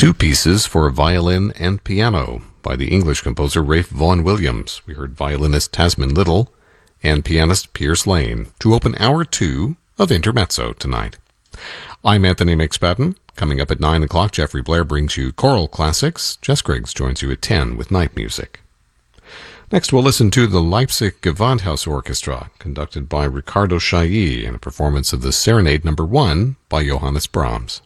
Two pieces for violin and piano by the English composer Ralph Vaughan Williams. We heard violinist Tasman Little and pianist Pierce Lane to open hour 2 of Intermezzo tonight. I'm Anthony McSpadden. Coming up at 9 o'clock, Jeffrey Blair brings you choral classics. Jess Griggs joins you at 10 with night music. Next, we'll listen to the Leipzig Gewandhaus Orchestra, conducted by Ricardo Chailly, in a performance of the Serenade No. 1 by Johannes Brahms.